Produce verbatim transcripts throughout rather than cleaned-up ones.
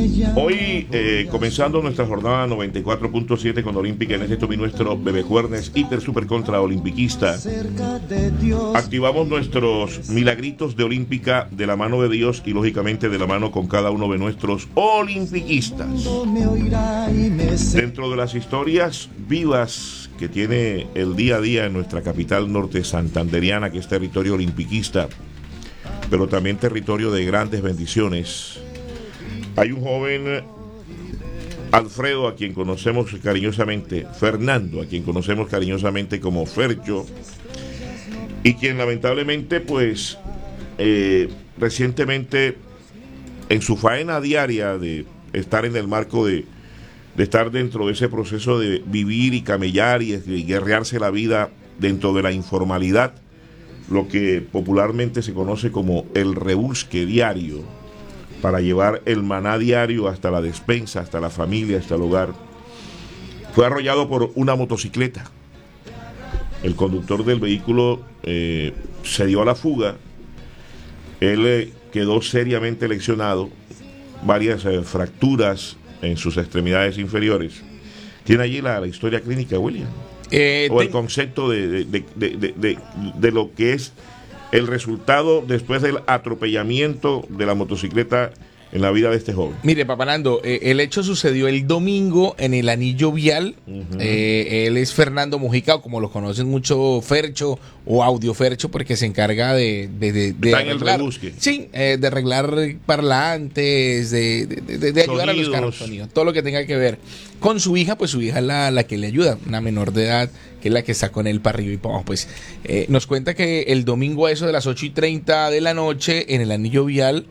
Hoy, eh, comenzando nuestra jornada noventa y cuatro punto siete con Olímpica, en este tomi nuestro Bebé Cuernes Hiper Super Contra Olimpiquista. Activamos nuestros milagritos de Olímpica de la mano de Dios y lógicamente de la mano con cada uno de nuestros olimpiquistas. Dentro de las historias vivas que tiene el día a día en nuestra capital norte santanderiana, que es territorio olimpiquista, pero también territorio de grandes bendiciones. Hay un joven, Alfredo, a quien conocemos cariñosamente, Fernando, a quien conocemos cariñosamente como Fercho, y quien lamentablemente, pues, eh, recientemente, en su faena diaria de estar en el marco de, de estar dentro de ese proceso de vivir y camellar y, y guerrearse la vida dentro de la informalidad, lo que popularmente se conoce como el rebusque diario, para llevar el maná diario hasta la despensa, hasta la familia, hasta el hogar, fue arrollado por una motocicleta. El conductor del vehículo eh, se dio a la fuga. Él eh, quedó seriamente lesionado, varias eh, fracturas en sus extremidades inferiores. ¿Tiene allí la, la historia clínica, William? Eh, o el concepto de, de, de, de, de, de lo que es el resultado después del atropellamiento de la motocicleta en la vida de este joven. Mire, Papá Nando, eh, el hecho sucedió el domingo en el anillo vial. Uh-huh. eh, él es Fernando Mujica, o como lo conocen mucho, Fercho o Audio Fercho, porque se encarga de, de, de, de Está arreglar, en el rebusque. Sí, eh, de arreglar parlantes, de, de, de, de ayudar a los carros, sonido, todo lo que tenga que ver con su hija. Pues su hija es la, la que le ayuda, una menor de edad, que es la que está con él para arriba y para abajo. Pues eh, nos cuenta que el domingo a eso de las ocho y treinta de la noche en el anillo vial,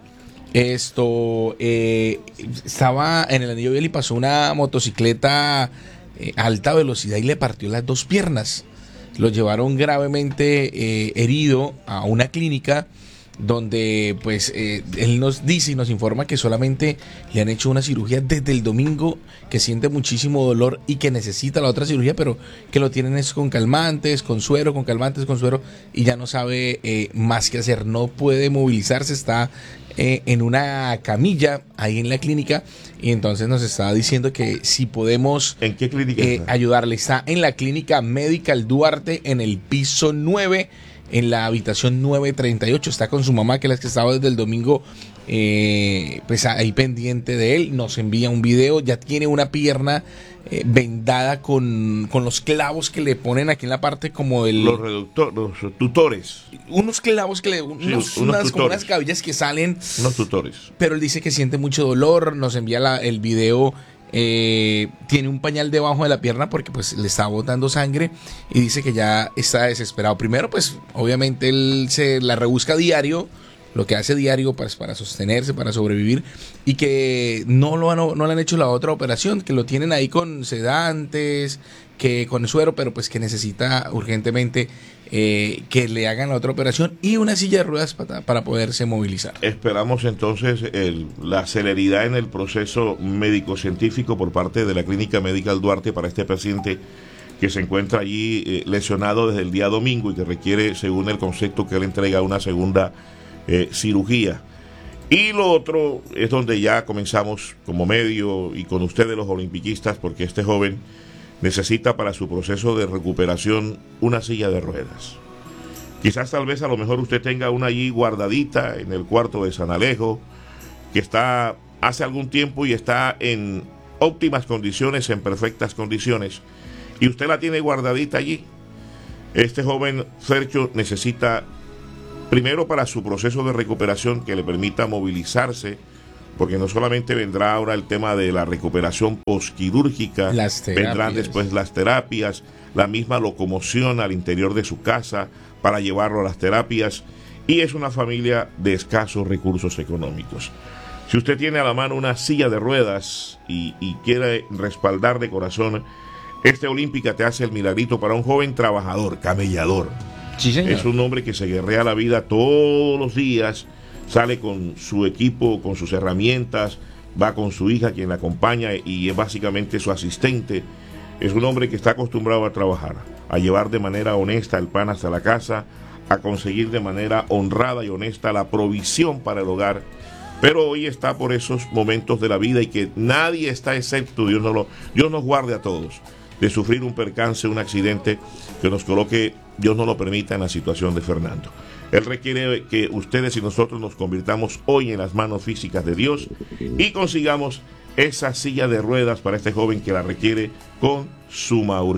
esto eh, estaba en el anillo vial y pasó una motocicleta eh, a alta velocidad y le partió las dos piernas. Lo llevaron gravemente eh, herido a una clínica donde pues eh, él nos dice y nos informa que solamente le han hecho una cirugía desde el domingo, que siente muchísimo dolor y que necesita la otra cirugía, pero que lo tienen es con calmantes, con suero, con calmantes, con suero, y ya no sabe eh, más qué hacer. No puede movilizarse, está eh, en una camilla ahí en la clínica, y entonces nos está diciendo que si podemos ¿En qué clínica eh, está? ayudarle. Está en la clínica Medical Duarte, en el piso nueve, en la habitación nueve treinta y ocho. Está con su mamá, que es la que estaba desde el domingo eh, pues ahí pendiente de él. Nos envía un video, ya tiene una pierna eh, vendada con, con los clavos que le ponen aquí en la parte como el... Los reductores, los tutores. Unos clavos que le... Unos, sí, unos unas, como unas cabillas que salen. Unos tutores. Pero él dice que siente mucho dolor. Nos envía la, el video. Eh, tiene un pañal debajo de la pierna porque pues le está botando sangre, y dice que ya está desesperado. Primero, pues obviamente él se la rebusca diario, lo que hace diario para, para sostenerse, para sobrevivir, y que no, lo han, no le han hecho la otra operación, que lo tienen ahí con sedantes, que con suero, pero pues que necesita urgentemente eh, que le hagan la otra operación y una silla de ruedas para, para poderse movilizar. Esperamos entonces el, la celeridad en el proceso médico-científico por parte de la Clínica Medical Duarte para este paciente que se encuentra allí eh, lesionado desde el día domingo y que requiere, según el concepto que él entrega, una segunda eh, cirugía. Y lo otro es donde ya comenzamos como medio y con ustedes los olimpiquistas, porque este joven necesita para su proceso de recuperación una silla de ruedas. Quizás tal vez a lo mejor usted tenga una allí guardadita en el cuarto de San Alejo, que está hace algún tiempo y está en óptimas condiciones, en perfectas condiciones, y usted la tiene guardadita allí. Este joven Fercho necesita, primero para su proceso de recuperación, que le permita movilizarse, porque no solamente vendrá ahora el tema de la recuperación posquirúrgica, vendrán después las terapias, la misma locomoción al interior de su casa para llevarlo a las terapias, y es una familia de escasos recursos económicos. Si usted tiene a la mano una silla de ruedas y, y quiere respaldar de corazón, este Olímpica te hace el milagrito para un joven trabajador, camellador. Sí, señor. Es un hombre que se guerrea la vida todos los días, sale con su equipo, con sus herramientas, va con su hija, quien la acompaña y es básicamente su asistente. Es un hombre que está acostumbrado a trabajar, a llevar de manera honesta el pan hasta la casa, a conseguir de manera honrada y honesta la provisión para el hogar, Pero hoy está por esos momentos de la vida y que nadie está excepto, Dios nos, lo, Dios nos guarde a todos, de sufrir un percance, un accidente que nos coloque, Dios no lo permita, en la situación de Fernando. Él requiere que ustedes y nosotros nos convirtamos hoy en las manos físicas de Dios y consigamos esa silla de ruedas para este joven que la requiere con suma urgencia.